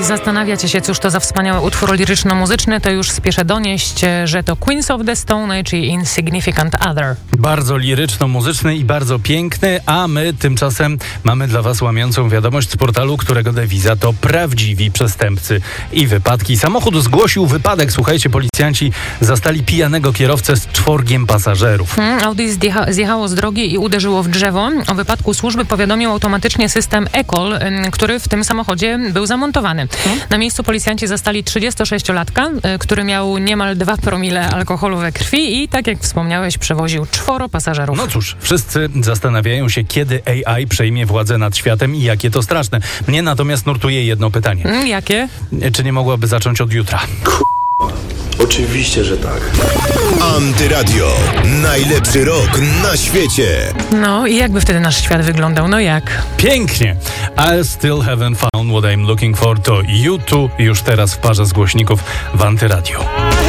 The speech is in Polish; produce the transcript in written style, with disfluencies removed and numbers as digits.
zastanawiacie się, cóż to za wspaniały utwór liryczno-muzyczny, to już spieszę donieść, że to Queens of the Stone Age i Insignificant Other. Bardzo liryczno-muzyczny i bardzo piękny, a my tymczasem mamy dla was łamiącą wiadomość z portalu, którego dewiza to prawdziwi przestępcy i wypadki. Samochód zgłosił wypadek. Słuchajcie, policjanci zastali pijanego kierowcę z 4 pasażerów. Audi zjechało z drogi i uderzyło w drzewo. O wypadku służby powiadomił automatycznie system e-call, który w tym samochodzie był zamontowany. Na miejscu policjanci zastali 36-latka, który miał niemal 2 promile alkoholu we krwi i, tak jak wspomniałeś, przewoził 4 pasażerów. No cóż, wszyscy zastanawiają się, kiedy AI przejmie władzę nad światem i jakie to straszne. Mnie natomiast nurtuje jedno pytanie. Jakie? Czy nie mogłaby zacząć od jutra? Oczywiście, że tak. Antyradio. Najlepszy rok na świecie. No i jakby wtedy nasz świat wyglądał? No jak? Pięknie! I still haven't found what I'm looking for to U2 już teraz w parze z głośników w Antyradiu.